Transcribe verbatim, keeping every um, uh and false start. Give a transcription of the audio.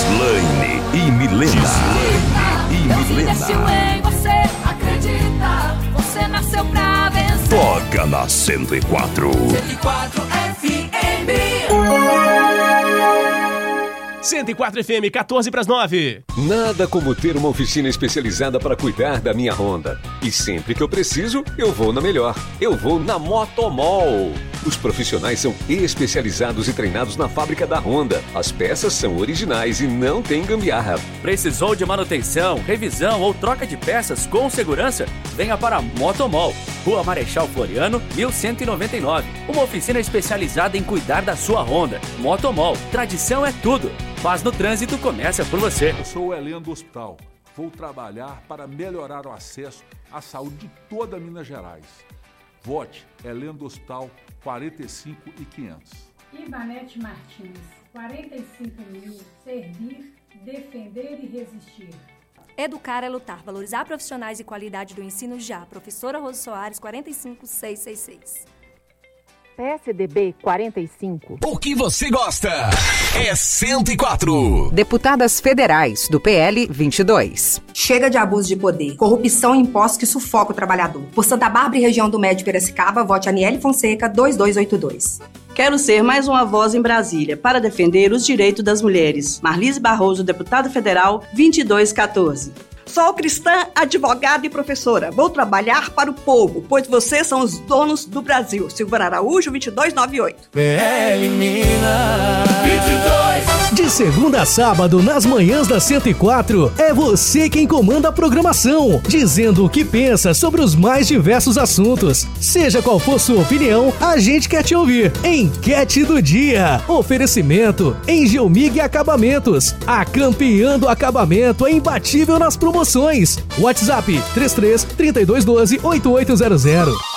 Gislaine e Milena. Gislaine e Deus Milena. investiu em você, acredita. Você nasceu pra vencer. Toca na cento e quatro. cento e quatro F M. cento e quatro F M, quatorze para as nove. Nada como ter uma oficina especializada para cuidar da minha Honda. E sempre que eu preciso, eu vou na melhor. Eu vou na Motomol. Os profissionais são especializados e treinados na fábrica da Honda. As peças são originais e não tem gambiarra. Precisou de manutenção, revisão ou troca de peças com segurança? Venha para a Motomol. Rua Marechal Floriano, mil cento e noventa e nove. Uma oficina especializada em cuidar da sua Honda. Motomol. Tradição é tudo. Paz no trânsito começa por você. Eu sou o Heleno do Hospital. Vou trabalhar para melhorar o acesso à saúde de toda Minas Gerais. Vote Heleno do Hospital quarenta e cinco e quinhentos. Ivanete Martins, quarenta e cinco mil, servir, defender e resistir. Educar é lutar, valorizar profissionais e qualidade do ensino já. Professora Rosa Soares, quarenta e cinco, seiscentos e sessenta e seis. P S D B quarenta e cinco. O que você gosta é cento e quatro. Deputadas federais do P L vinte e dois. Chega de abuso de poder, corrupção e impostos que sufoca o trabalhador. Por Santa Bárbara e região do Médio Piracicaba, vote Aniele Fonseca dois dois oito dois. Quero ser mais uma voz em Brasília para defender os direitos das mulheres. Marlise Barroso, deputada federal, vinte e dois quatorze. Sou cristã, advogada e professora. Vou trabalhar para o povo, pois vocês são os donos do Brasil. Silvana Araújo, vinte e dois noventa e oito. P L Minas vinte e dois. De segunda a sábado, nas manhãs da cento e quatro, é você quem comanda a programação, dizendo o que pensa sobre os mais diversos assuntos. Seja qual for sua opinião, a gente quer te ouvir. Enquete do dia. Oferecimento Engelmig Acabamentos. A campeã do acabamento é imbatível nas promoções. WhatsApp três três, trinta e dois doze, oitenta e oito zero zero.